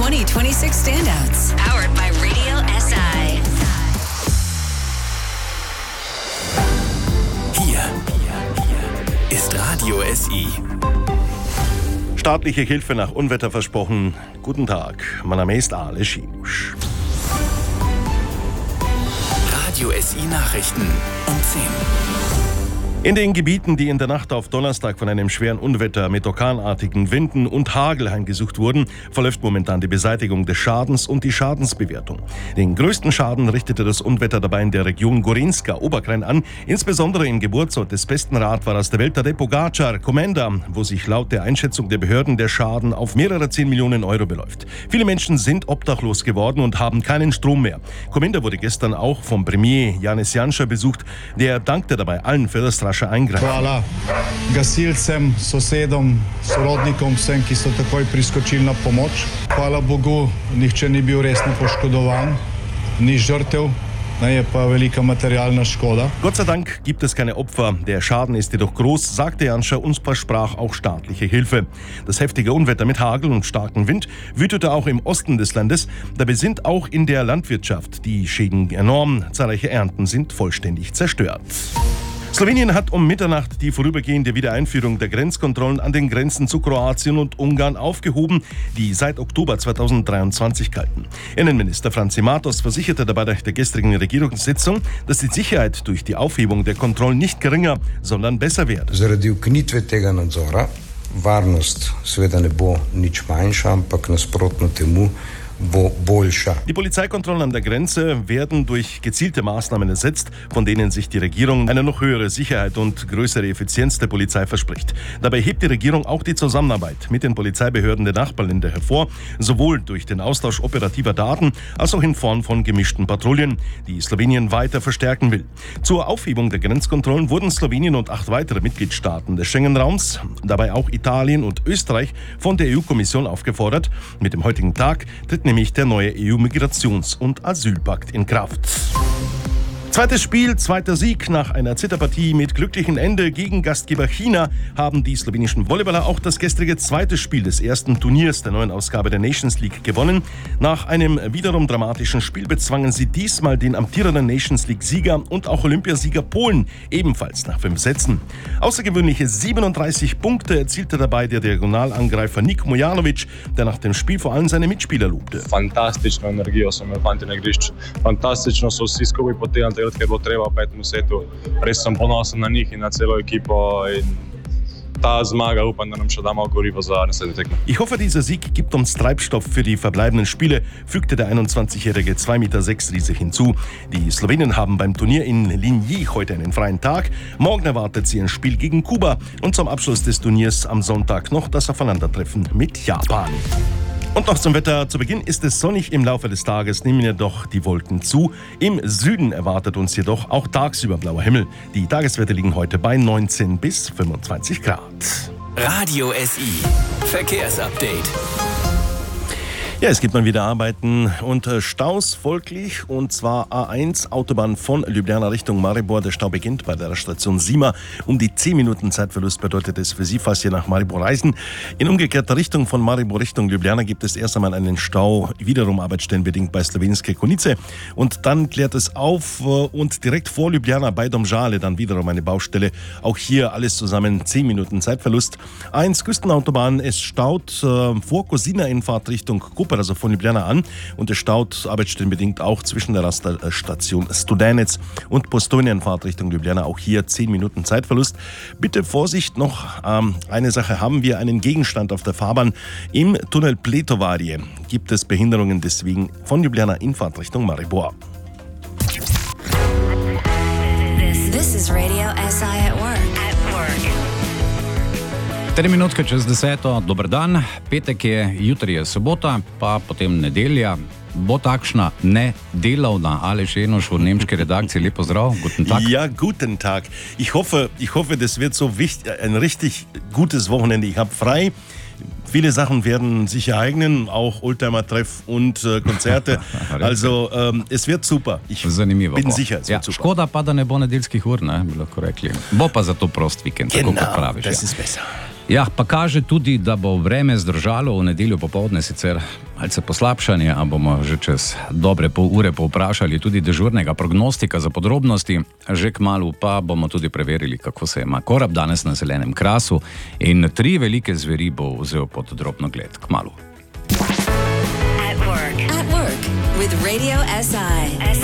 2026 Standouts. Powered by Radio SI. Hier ist Radio SI. Staatliche Hilfe nach Unwetter versprochen. Guten Tag, mein Name ist Ale Schibusch. Radio SI Nachrichten um 10. In den Gebieten, die in der Nacht auf Donnerstag von einem schweren Unwetter mit orkanartigen Winden und Hagel heimgesucht wurden, verläuft momentan die Beseitigung des Schadens und die Schadensbewertung. Den größten Schaden richtete das Unwetter dabei in der Region Gorenjska Oberkrain an. Insbesondere im Geburtsort des besten Radfahrers der Welt, Tadej Pogačar, Komenda, wo sich laut der Einschätzung der Behörden der Schaden auf mehrere 10 Millionen Euro beläuft. Viele Menschen sind obdachlos geworden und haben keinen Strom mehr. Komenda wurde gestern auch vom Premier Janez Janša besucht. Der dankte dabei allen für das rasche Eingreifen. Hvala gasilcem, sosedom, sorodnikom, vsem, ki so takoj priskočili na pomoč. Hvala Bogu, nihče ni bil resno poškodovan, ni žrtev, je pa velika materialna škoda. Gott sei Dank gibt es keine Opfer. Der Schaden ist jedoch groß, sagte Janša und versprach auch staatliche Hilfe. Das heftige Unwetter mit Hagel und starkem Wind wütete auch im Osten des Landes. Dabei sind auch in der Landwirtschaft die Schäden enorm. Zahlreiche Ernten sind vollständig zerstört. Slowenien hat um Mitternacht die vorübergehende Wiedereinführung der Grenzkontrollen an den Grenzen zu Kroatien und Ungarn aufgehoben, die seit Oktober 2023 galten. Innenminister Franci Matos versicherte dabei nach der gestrigen Regierungssitzung, dass die Sicherheit durch die Aufhebung der Kontrollen nicht geringer, sondern besser werde. Zaradi ukinitve tega nadzora varnost seveda ne bo nič manjša, ampak nasprotno temu bo boljša. Die Polizeikontrollen an der Grenze werden durch gezielte Maßnahmen ersetzt, von denen sich die Regierung eine noch höhere Sicherheit und größere Effizienz der Polizei verspricht. Dabei hebt die Regierung auch die Zusammenarbeit mit den Polizeibehörden der Nachbarländer hervor, sowohl durch den Austausch operativer Daten als auch in Form von gemischten Patrouillen, die Slowenien weiter verstärken will. Zur Aufhebung der Grenzkontrollen wurden Slowenien und 8 weitere Mitgliedstaaten des Schengen-Raums, dabei auch Italien und Österreich, von der EU-Kommission aufgefordert. Mit dem heutigen Tag tritt nämlich der neue EU-Migrations- und Asylpakt in Kraft. Zweites Spiel, zweiter Sieg. Nach einer Zitterpartie mit glücklichem Ende gegen Gastgeber China haben die slowenischen Volleyballer auch das gestrige zweite Spiel des ersten Turniers der neuen Ausgabe der Nations League gewonnen. Nach einem wiederum dramatischen Spiel bezwangen sie diesmal den amtierenden Nations League-Sieger und auch Olympiasieger Polen, ebenfalls nach 5 Sätzen. Außergewöhnliche 37 Punkte erzielte dabei der Diagonalangreifer Nik Mojanovic, der nach dem Spiel vor allem seine Mitspieler lobte. Fantastično energijo so imeli fanti na igrišču. Fantastično so vsi skupaj potegnili, ker je bilo treba v 5. setu. Res sem ponosen na njih in na celo ekipo. In ta zmaga, upam, da nam še da malo gorivo za naslednje tekme. Ich hoffe, dieser Sieg gibt uns Treibstoff für die verbleibenden Spiele, fügte der 21-jährige 2,6 Meter Riese hinzu. Die Slowenen haben beim Turnier in Linyi heute einen freien Tag. Morgen erwartet sie ein Spiel gegen Kuba und zum Abschluss des Turniers am Sonntag noch das Aufeinandertreffen mit Japan. Und noch zum Wetter. Zu Beginn ist es sonnig, im Laufe des Tages nehmen jedoch die Wolken zu. Im Süden erwartet uns jedoch auch tagsüber blauer Himmel. Die Tageswerte liegen heute bei 19 bis 25 Grad. Radio SI Verkehrsupdate. Ja, es gibt mal wieder Arbeiten und Staus folglich, und zwar A1 Autobahn von Ljubljana Richtung Maribor. Der Stau beginnt bei der Station Sima. Um die 10 Minuten Zeitverlust bedeutet es für Sie, falls Sie nach Maribor reisen. In umgekehrter Richtung von Maribor Richtung Ljubljana gibt es erst einmal einen Stau, wiederum arbeitsstellenbedingt bei Slovenske Konjice. Und dann klärt es auf und direkt vor Ljubljana bei Domžale dann wiederum eine Baustelle. Auch hier alles zusammen 10 Minuten Zeitverlust. A1 Küstenautobahn, es staut vor Kozina in Fahrtrichtung Koper, also von Ljubljana an, und es staut arbeitsstellenbedingt auch zwischen der Raststation Studenec und Postojna in Fahrtrichtung Ljubljana. Auch hier 10 Minuten Zeitverlust. Bitte Vorsicht, noch eine Sache haben wir, einen Gegenstand auf der Fahrbahn. Im Tunnel Pletovarje gibt es Behinderungen, deswegen von Ljubljana in Fahrtrichtung Maribor. This is Radio SI at work. 3 minutke čez 10. Dober dan. Petek je, jutri je sobota, pa potem nedelja. Bo takšna nedelovna. Aleš Enoš v nemški redakciji. Lepo zdrav. Guten Tag. Ja, guten Tag. Ich hoffe, das wird so ein richtig gutes Wochenende. Ich habe frei. Viele Sachen werden sich ereignen, auch Oldtimer-Treff und Konzerte. Also es wird super. Ich bin sicher, es wird super. Škoda pa, da ne bo nedeljskih ur, ne, bi lahko rekli. Bo pa zato prost vikend, tako kot praviš. Das ist besser. Ja, pa kaže tudi, da bo vreme zdržalo v nedeljo popoldne, sicer malce poslabšanje, a bomo že čez dobre pol ure povprašali tudi dežurnega prognostika za podrobnosti. Že kmalu pa bomo tudi preverili, kako se ima korab danes na zelenem krasu in 3 velike zveri bo vzel pod drobnogled kmalu. At work with Radio SI.